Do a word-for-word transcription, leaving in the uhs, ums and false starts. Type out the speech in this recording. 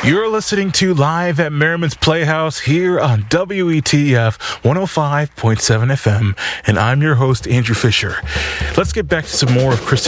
You're listening to Live at Merriman's Playhouse here on W E T F one oh five point seven F M, and I'm your host, Andrew Fisher. Let's get back to some more of Kristen